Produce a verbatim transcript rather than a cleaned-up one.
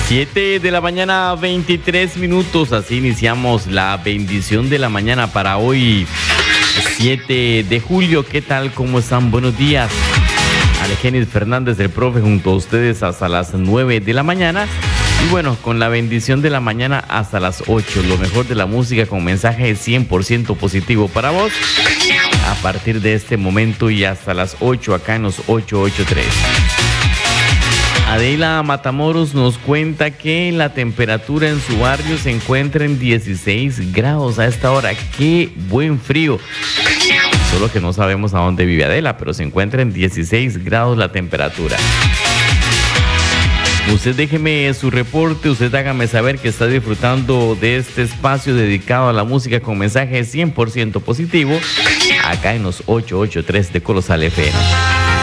siete de la mañana, veintitrés minutos. Así iniciamos la bendición de la mañana para hoy, siete de julio. ¿Qué tal? ¿Cómo están? Buenos días. Alegenis Fernández, el profe, junto a ustedes hasta las nueve de la mañana. Y bueno, con la bendición de la mañana hasta las ocho. Lo mejor de la música con mensaje cien por ciento positivo para vos. A partir de este momento y hasta las ocho acá en los ochocientos ochenta y tres. Adela Matamoros nos cuenta que la temperatura en su barrio se encuentra en dieciséis grados a esta hora. ¡Qué buen frío! Solo que no sabemos a dónde vive Adela, pero se encuentra en dieciséis grados la temperatura. Usted déjeme su reporte, usted hágame saber que está disfrutando de este espacio dedicado a la música con mensaje cien por ciento positivo, acá en los ochocientos ochenta y tres de Colosal F M.